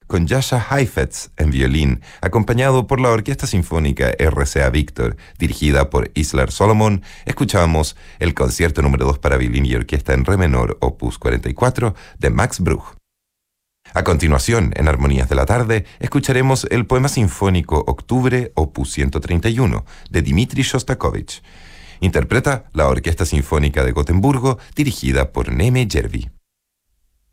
con Jascha Heifetz en violín, acompañado por la Orquesta Sinfónica RCA Victor, dirigida por Isler Solomon, escuchamos el concierto número 2 para violín y orquesta en re menor, opus 44, de Max Bruch. A continuación, en Armonías de la Tarde, escucharemos el poema sinfónico Octubre, opus 131, de Dmitri Shostakovich. Interpreta la Orquesta Sinfónica de Gotemburgo, dirigida por Neme Järvi.